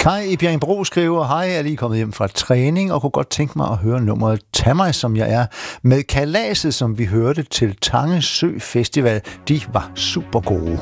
Kai i Bjerringbro skriver, hej, jeg er lige kommet hjem fra træning og kunne godt tænke mig at høre nummeret Tag mig som jeg er med Kalaset, som vi hørte til Tange Sø Festival. De var super gode.